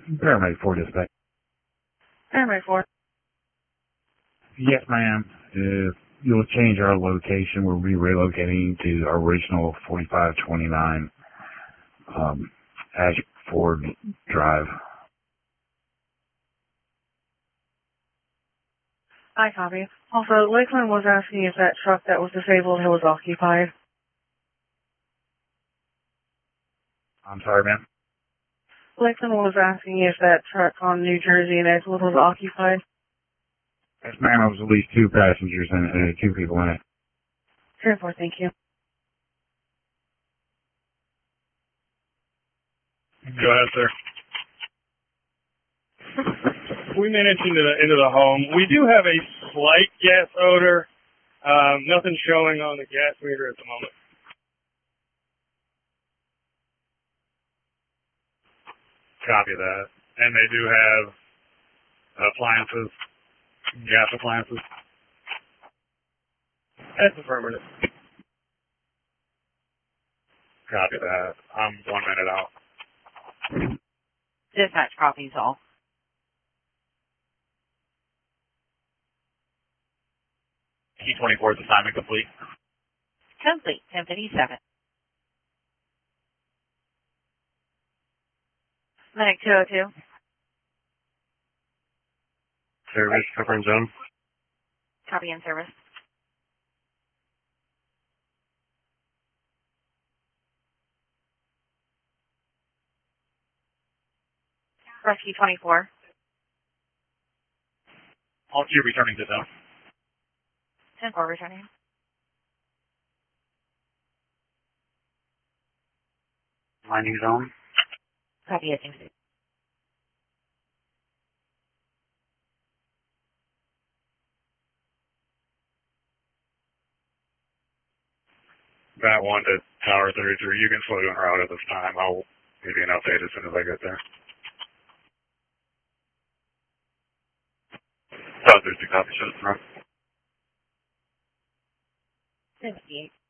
Paramedic 4 dispatch. Paramedic 4. Yes, ma'am. If you'll change our location, we'll be relocating to our original 4529 Ashford Drive. I copy. Also, Lakeland was asking if that truck that was disabled was occupied. I'm sorry, ma'am? Lakeland was asking if that truck on New Jersey and Edgewood was occupied. Yes, ma'am. It was at least 2 passengers and 2 people in it. 10-4, thank you. Go ahead, sir. We managed into the home. We do have a slight gas odor. Nothing showing on the gas meter at the moment. Copy that. And they do have appliances, gas appliances. That's affirmative. Copy that. I'm 1 minute out. Dispatch copies all. T-24's assignment complete. Complete. 1057. Medic 202. Service, covering zone. Copy in service. Rescue 24. All two returning to zone. 10-4 returning. Mining zone. Copy hitting. Bat 1 to Tower 33. You can float en route at this time. I'll give you an update as soon as I get there. Tower 32 copy, shows front. 58.